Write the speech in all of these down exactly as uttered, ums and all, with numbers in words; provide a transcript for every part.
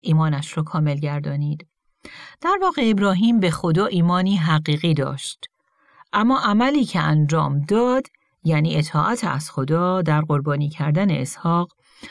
ایمانش رو کامل گردانید. در واقع ابراهیم به خدا ایمانی حقیقی داشت، اما عملی که انجام داد، یعنی اطاعت از خدا در قربانی کردن اسحاق،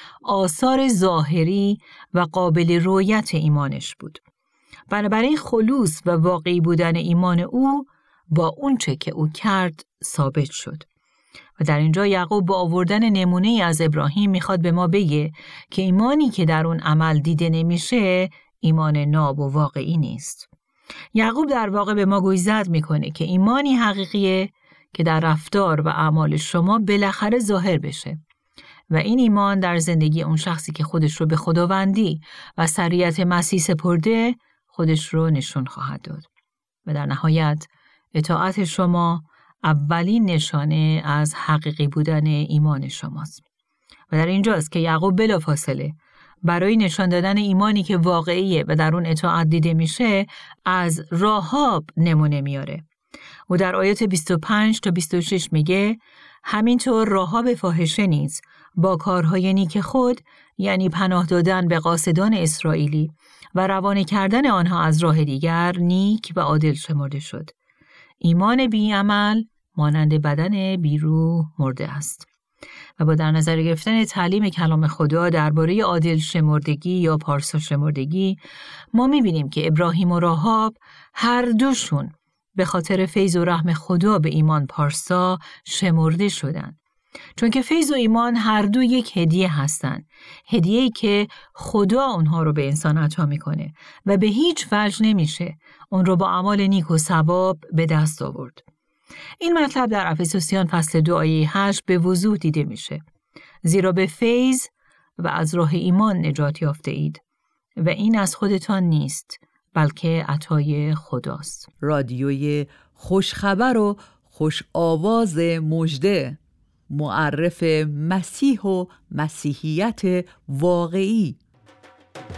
آثار ظاهری و قابل رؤیت ایمانش بود. بنابراین خلوص و واقعی بودن ایمان او با اونچه که او کرد ثابت شد. و در اینجا یعقوب با آوردن نمونه‌ای از ابراهیم میخواد به ما بگه که ایمانی که در اون عمل دیده نمیشه ایمان ناب و واقعی نیست. یعقوب در واقع به ما گویزد میکنه که ایمانی حقیقیه که در رفتار و اعمال شما بالاخره ظاهر بشه و این ایمان در زندگی اون شخصی که خودش رو به خداوندی و سریعت مسیح سپرده خودش رو نشون خواهد داد. و در نهایت اطاعت شما اولین نشانه از حقیقی بودن ایمان شماست. و در اینجاست که یعقوب بلافاصله برای نشان دادن ایمانی که واقعیه و در اون اطاعت دیده میشه از راهاب نمونه میاره. و در آیات بیست و پنج تا بیست و شش میگه همینطور راهاب فاحشه نیز با کارهای نیک خود، یعنی پناه دادن به قاصدان اسرائیلی و روانه کردن آنها از راه دیگر، نیک و عادل شمرده شد. ایمان بی عمل مانند بدن بی روح مرده است. و با در نظر گرفتن تعلیم کلام خدا درباره عادل شمردگی یا پارسا شمردگی، ما می‌بینیم که ابراهیم و راهاب هر دوشون به خاطر فیض و رحم خدا به ایمان پارسا شمرده شدند. چون که فیض و ایمان هر دو یک هدیه هستند، هدیه‌ای که خدا اونها رو به انسان عطا میکنه و به هیچ وجه نمیشه اون رو با اعمال نیک و ثواب به دست آورد. این مطلب در افسوسیان فصل دو آیه هشت به وضوح دیده میشه. زیرا به فیض و از راه ایمان نجات یافته اید و این از خودتان نیست بلکه عطای خداست. رادیوی خوشخبر و خوش آواز مژده، معرف مسیح و مسیحیت واقعی.